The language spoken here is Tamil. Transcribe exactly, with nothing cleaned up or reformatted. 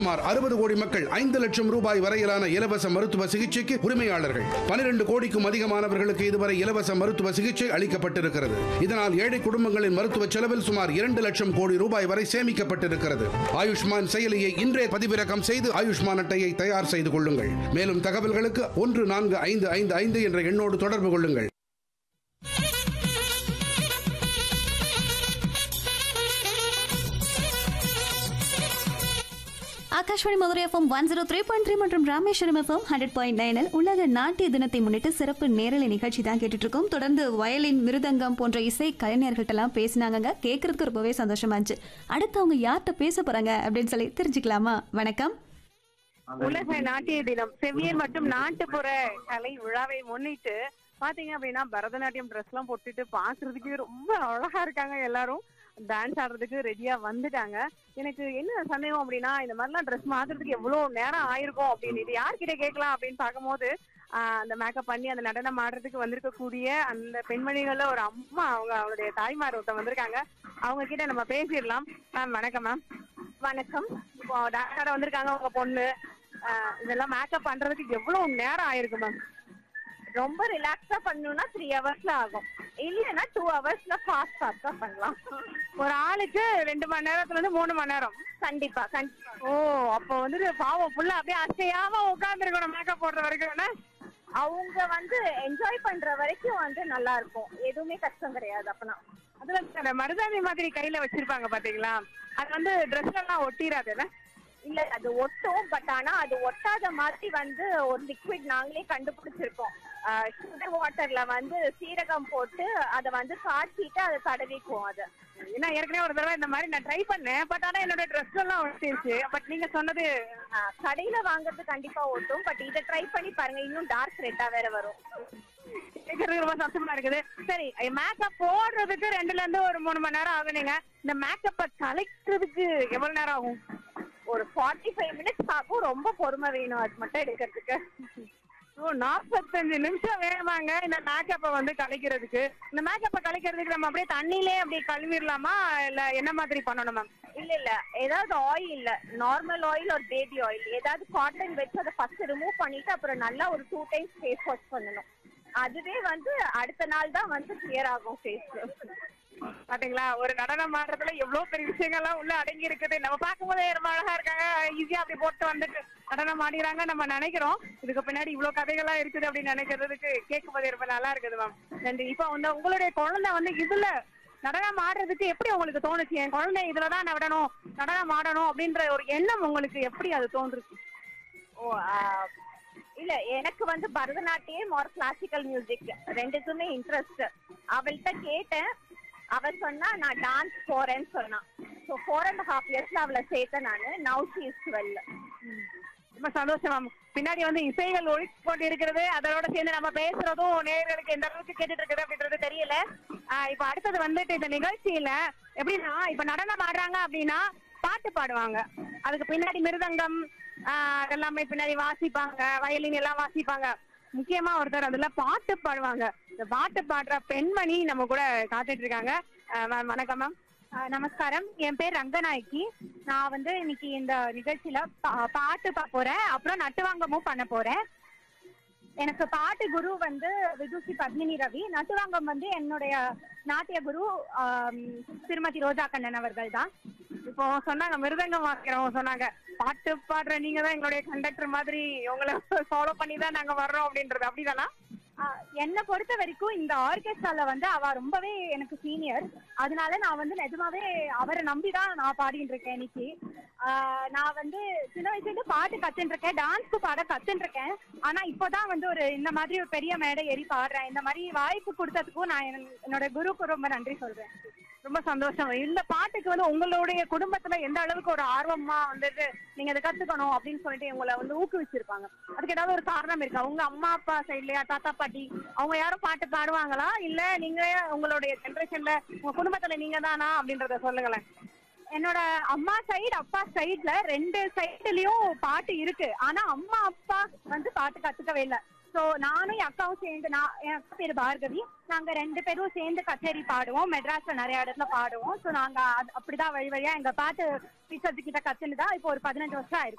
சுமார் அறுபது கோடி மக்கள் ஐந்து லட்சம் ரூபாய் வரையிலான இலவச மருத்துவ சிகிச்சைக்கு உரிமையாளர்கள். பனிரெண்டு கோடிக்கும் அதிகமானவர்களுக்கு இதுவரை இலவச மருத்துவ சிகிச்சை அளிக்கப்பட்டிருக்கிறது. இதனால் ஏழை குடும்பங்களின் மருத்துவ செலவில் சுமார் இரண்டு லட்சம் கோடி ரூபாய் வரை சேமிக்கப்பட்டிருக்கிறது. ஆயுஷ்மான் செயலியை இன்றே பதிவிறக்கம் செய்து ஆயுஷ்மான் அட்டையை தயார் செய்து கொள்ளுங்கள். மேலும் தகவல்களுக்கு ஒன்று நான்கு ஐந்து ஐந்து ஐந்து என்ற எண்ணோடு தொடர்பு கொள்ளுங்கள். Akashvani Madurai FM one zero three point three மற்றும் ராமேஸ்வரம் எஃப்எம் ஹண்ட்ரட் பாயிண்ட் நைனில் உலக நாட்டிய தினத்தை முன்னிட்டு சிறப்பு நேரலை நிகழ்ச்சி தான் கேட்டுட்டு இருக்கோம். தொடர்ந்து வயலின், மிருதங்கம் போன்ற இசை கலைஞர்கள்ட்ட எல்லாம் பேசினாங்க. கேட்கறதுக்கு ரொம்பவே சந்தோஷமா இருந்துச்சு. அடுத்து அவங்க யார்கிட்ட பேச போறாங்க அப்படின்னு சொல்லி தெரிஞ்சுக்கலாமா? வணக்கம். உலக நாட்டிய தினம் செவ்வியல் மற்றும் நாட்டுப்புற கலை விழாவை முன்னிட்டு பாத்தீங்க அப்படின்னா பரதநாட்டியம் ட்ரெஸ் எல்லாம் போட்டுட்டு பாக்குறதுக்கு ரொம்ப அழகா இருக்காங்க. எல்லாரும் டான்ஸ் ஆடுறதுக்கு ரெடியா வந்துட்டாங்க. எனக்கு என்ன சந்தேகம் அப்படின்னா, இந்த மாதிரிலாம் ட்ரெஸ் மாத்துறதுக்கு எவ்வளவு நேரம் ஆயிருக்கும் அப்படின்னு இது யார்கிட்ட கேட்கலாம் அப்படின்னு பார்க்கும்போது ஆஹ் அந்த மேக்கப் பண்ணி அந்த நடனம் ஆடுறதுக்கு வந்திருக்கக்கூடிய அந்த பெண்மணிகள்ல ஒரு அம்மா, அவங்க அவங்களுடைய தாய்மார் ஒருத்தர் வந்திருக்காங்க. அவங்க கிட்ட நம்ம பேசிடலாம். மேம் வணக்கம். மேம் வணக்கம். இப்போ டான்ஸ் ஆட வந்திருக்காங்க உங்க பொண்ணு. ஆஹ் இதெல்லாம் மேக்கப் பண்றதுக்கு எவ்வளவு நேரம் ஆயிருக்கு மேம்? ரொம்ப ரிலாக்ஸா பண்ணணும்னா த்ரீ ஹவர்ஸ்ல ஆகும், இல்லைன்னா டூ ஹவர்ஸ்ல ஃபாஸ்ட் ஃபாஸ்டா பண்ணலாம். ஒரு ஆளுக்கு ரெண்டு மணி நேரத்துல இருந்து மூணு மணி நேரம் கண்டிப்பா கண்டிப்பா. ஓ, அப்போ வந்துட்டு பாவம் ஃபுல்லா அப்படியே அசையாம உட்கார்ந்து இருக்கணும் மேக்கப் போடுற வரைக்கும். அவங்க வந்து என்ஜாய் பண்ற வரைக்கும் வந்து நல்லா இருக்கும், எதுவுமே கஷ்டம் கிடையாது. அப்பனா அதுல மருதாணி மாதிரி கையில வச்சிருப்பாங்க பாத்தீங்களா, அது வந்து ட்ரெஸ்ல எல்லாம் ஒட்டிராதுல்ல? இல்ல, அது ஒட்டும். பட் ஆனா அது ஒட்டாத மாதிரி வந்து ஒரு லிக்விட் நாங்களே கண்டுபிடிச்சிருக்கோம். சுகர் வாட்டர்ல வந்து சீரகம் போட்டு அதை வந்து காய்ச்சிட்டு அதை தடவிக்குவோம். அது ஏன்னா ஏற்கனவே ஒரு தடவை இந்த மாதிரி நான் ட்ரை பண்ணேன். பட் ஆனா என்னோட ட்ரெஸ் எல்லாம் ஒட்டிருச்சு. பட் நீங்க சொன்னது கடையில வாங்குறது கண்டிப்பா ஒட்டும். பட் இதை ட்ரை பண்ணி பாருங்க, இன்னும் டார்க் ரெட்டா வேற வரும். ரொம்ப சந்தோஷமா இருக்குது. சரி, மேக்கப் போடுறதுக்கு ரெண்டுல இருந்து ஒரு மூணு மணி நேரம் ஆகுனீங்க. இந்த மேக்கப்பை கலைக்கிறதுக்கு எவ்வளவு நேரம் ஆகும்? ஒரு ஃபார்ட்டி ஃபைவ் மினிட்ஸ் ஆகும். ரொம்ப பொறுமை வேணும் அது மட்டும் எடுக்கிறதுக்கு. ஓ, நாற்பத்தஞ்சு நிமிஷம் வேணுமாங்க இந்த மேக்கப்பை வந்து கலைக்கிறதுக்கு? இந்த மேக்கப்பை கலைக்கிறதுக்கு நம்ம அப்படியே தண்ணியிலே அப்படியே கழுவிடலாமா, இல்ல என்ன மாதிரி பண்ணணும் மேம்? இல்ல இல்ல, ஏதாவது ஆயில், இல்ல நார்மல் ஆயில் ஒரு பேபி ஆயில், ஏதாவது காட்டன் வச்சு அதை ஃபர்ஸ்ட் ரிமூவ் பண்ணிட்டு அப்புறம் நல்லா ஒரு டூ டைம்ஸ் ஃபேஸ் வாஷ் பண்ணணும். அதுவே வந்து அடுத்த நாள் தான் வந்து கிளியர் ஆகும் ஃபேஸ். பாத்தீங்களா, ஒரு நடனம் ஆடுறதுல எவ்வளவு பெரிய விஷயங்கள்லாம் உள்ள அடங்கி இருக்குது. நம்ம பார்க்கும்போதே ரொம்ப அழகா இருக்காங்க, ஈஸியா அப்படி போட்டு வந்துட்டு நடனம் ஆடிறாங்க. நம்ம நினைக்கிறோம் இதுக்கு பின்னாடி இவ்வளவு கதைகள்லாம் இருக்குது அப்படின்னு நினைக்கிறதுக்கு கேட்கும் போதே ரொம்ப நல்லா இருக்குது மேம். நன்றி. இப்ப வந்து உங்களுடைய குழந்தை வந்து இதுல நடனம் ஆடுறதுக்கு எப்படி உங்களுக்கு தோணுச்சு? என் குழந்தை இதுலதான் நடனம் நடனம் ஆடணும் அப்படின்ற ஒரு எண்ணம் உங்களுக்கு எப்படி அது தோன்றுச்சு? ஓ, இல்ல, எனக்கு வந்து பரதநாட்டியம் ஒரு கிளாசிக்கல் மியூசிக் ரெண்டுக்குமே இன்ட்ரெஸ்ட். அவள்கிட்ட கேட்டேன், அவ சொன்னா நான் டான்ஸ் போறேன்னு சொன்னான். ஸோ ஃபோர் அண்ட் ஹாஃப் இயர்ஸ்ல அவளை சேர்த்தேன் நான். Now she is twelve. ரொம்ப சந்தோஷம் மேம். பின்னாடி வந்து இசைகள் ஒழிச்சு கொண்டு இருக்கிறது, அதோட சேர்ந்து நம்ம பேசுறதும் நேயர்களுக்கு எந்த அளவுக்கு கேட்டுட்டு இருக்குது அப்படின்றது தெரியல. ஆஹ் இப்ப அடுத்தது வந்துட்டு இந்த நிகழ்ச்சியில எப்படின்னா, இப்ப நடனம் ஆடுறாங்க அப்படின்னா பாட்டு பாடுவாங்க, அதுக்கு பின்னாடி மிருதங்கம் ஆஹ் அதெல்லாமே பின்னாடி வாசிப்பாங்க, வயலின் எல்லாம் வாசிப்பாங்க. முக்கியமா ஒருத்தர் அதுல பாட்டு பாடுவாங்க. இந்த பாட்டு பாடுற பெண்மணி நம்ம கூட காத்துட்டு இருக்காங்க. மேம் வணக்கம். மேம் நமஸ்காரம். என் பேர் ரங்கநாயகி. நான் வந்து இன்னைக்கு இந்த நிகழ்ச்சியில பாட்டு போறேன், அப்புறம் நட்டுவாங்கமும் பண்ண போறேன். எனக்கு பாட்டு குரு வந்து விதுஷி பத்மினி ரவி. நட்டுவாங்கம் வந்து என்னுடைய நாட்டிய குரு திருமதி ரோஜா கண்ணன் அவர்கள் தான். இப்போ சொன்னாங்க மிருதங்கம் வாசிக்கிறவங்க சொன்னாங்க, பாட்டு பாடுற நீங்க தான் எங்களுடைய கண்டக்டர் மாதிரி, உங்களை ஃபாலோ பண்ணி தான் நாங்க வர்றோம் அப்படின்றது அப்படிதானா? என்னை பொறுத்த வரைக்கும் இந்த ஆர்கெஸ்ட்ரால வந்து அவ ரொம்பவே எனக்கு சீனியர். அதனால நான் வந்து நிஜமாவே அவரை நம்பிதான் நான் பாடிட்டு இருக்கேன். இன்னைக்கு நான் வந்து சின்ன வயசுல இருந்து பாட்டு கத்துட்டு இருக்கேன், டான்ஸ்க்கு பாட கத்துட்டு இருக்கேன். ஆனா இப்போதான் வந்து ஒரு இந்த மாதிரி ஒரு பெரிய மேடை ஏறி பாடுறேன். இந்த மாதிரி வாய்ப்பு கொடுத்ததுக்கும் நான் என்னோட குருக்கு ரொம்ப நன்றி சொல்றேன். ரொம்ப சந்தோஷம். இந்த பாட்டுக்கு வந்து உங்களுடைய குடும்பத்துல எந்த அளவுக்கு ஒரு ஆர்வமா வந்துட்டு நீங்க அதை கத்துக்கணும் அப்படின்னு சொல்லிட்டு உங்களை வந்து ஊக்குவிச்சிருப்பாங்க? அதுக்கு ஏதாவது ஒரு காரணம் இருக்கா? உங்க அம்மா அப்பா சைட்லயா, தாத்தா பாட்டி அவங்க யாரும் பாட்டு பாடுவாங்களா, இல்ல நீங்க உங்களுடைய ஜெனரேஷன்ல உங்க குடும்பத்துல நீங்க தானா அப்படின்றத சொல்லுங்களேன். என்னோட அம்மா சைடு அப்பா சைட்ல ரெண்டு சைடுலயும் பாட்டு இருக்கு. ஆனா அம்மா அப்பா வந்து பாட்டு கத்துக்கவே இல்லை. ஸோ நானும் என் அக்காவும் சேர்ந்து, நான் என் அக்கா பேரு பார்கவி, நாங்க ரெண்டு பேரும் சேர்ந்து கச்சேரி பாடுவோம். மெட்ராஸ்ல நிறைய இடத்துல பாடுவோம். ஸோ நாங்க அப்படிதான் வழி வழியா எங்க பாட்டு டீச்சர்ஸ் கிட்ட கத்துன்னு தான் இப்போ ஒரு பதினஞ்சு வருஷம் ஆயிருக்கு.